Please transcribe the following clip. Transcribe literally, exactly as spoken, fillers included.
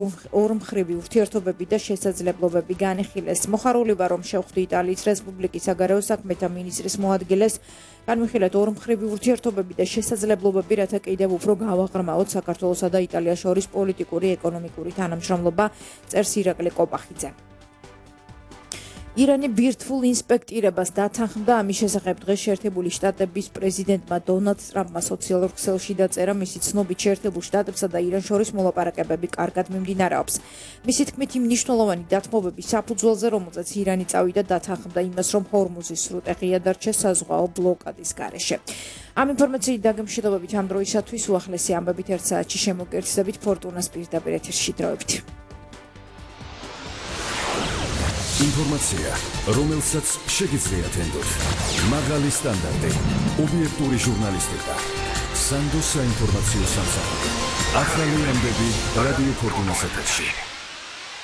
ორმხრივი ურთიერთობები და შესაძლებლობები განიხილეს. მოხარულება, რომ შევხვდი იტალიის რესპუბლიკის საგარეო საქმეთა მინისტრის მოადგილეს, განვიხილეთ ორმხრივი ურთიერთობები და შესაძლებლობები, რათა კიდევ უფრო გავაღრმაოთ საქართველოსა და იტალიას შორის პოლიტიკური, ეკონომიკური თანამშრომლობა, წერს ირაკლი კოპახიძე. ირანი ბირთვულ ინსპექტირებას დათანხმდა. ამის შესახებ დღეს შეერთებული შტატების პრეზიდენტმა დონალდ ტრამპმა სოციალურ ქსელში დაწერა. მისი ცნობით შეერთებულ შტატებსა და ირანს შორის მოლაპარაკებები კარგად მიმდინარეობს. მისი თქმით, იმ მნიშვნელოვანი დათმობების საფუძველზე, რომელზეც ირანი წავიდა, დათანხმდა იმას, რომ ჰორმუზის სრუტე ღია დარჩეს საზღვაო ბლოკადის გარეშე. ამ ინფორმაციით დაგემშვიდობებით ამ დროისათვის უახლესი ამბებით ერთ საათში შემოგკეთებით ფორტუნას პირდაპირ ეთერში დროებით. ინფორმაცია, რომელსაც შეგიძლიათ ენდოთ. მაღალი სტანდარტი, ობიექტური ჟურნალისტიკა. სანდოს საინფორმაციო სამსახური. ახალი ამბები რადიო ფორტუნას ეთერში.